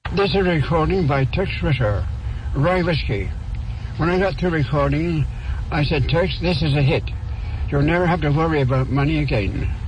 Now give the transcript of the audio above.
This is a recording by Tex Ritter, Rye Whiskey. When I got through recording, I said, Tex, this is a hit. You'll never have to worry about money again.